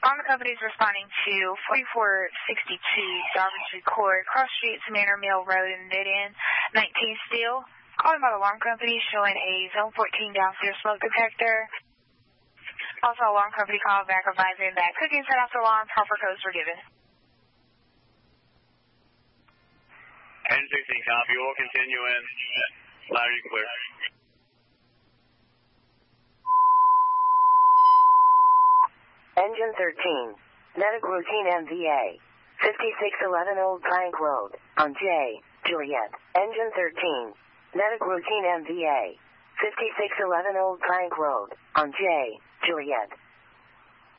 On the company is responding to 4462 Daventry Court, Cross Street, Manor Mill Road in Mid-End, 19 Steel. Calling by the alarm company showing a Zone 14 downstairs smoke detector. Also, alarm company called back advising that cooking set after alarm, proper codes were given. 10-16 copy, we'll continue in. Loud and clear. Engine 13, medic routine MVA, 5611 Old Plank Road, on J, Juliet. Engine 13, medic routine MVA, 5611 Old Plank Road, on J, Juliet.